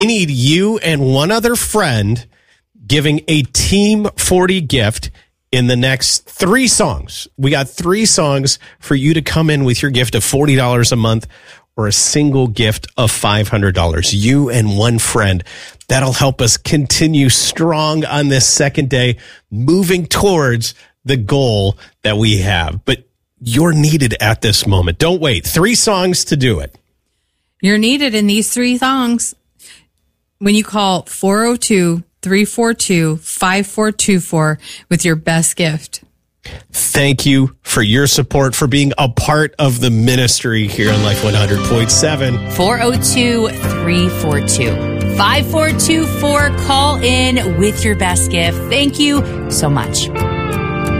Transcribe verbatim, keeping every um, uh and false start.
We need you and one other friend giving a Team forty gift in the next three songs. We got three songs for you to come in with your gift of forty dollars a month or a single gift of five hundred dollars. You and one friend. That'll help us continue strong on this second day, moving towards the goal that we have. But you're needed at this moment. Don't wait. Three songs to do it. You're needed in these three songs when you call four oh two, three four two, five four two four with your best gift. Thank you for your support, for being a part of the ministry here on Life one hundred point seven. four oh two, three four two, five four two four. Call in with your best gift. Thank you so much.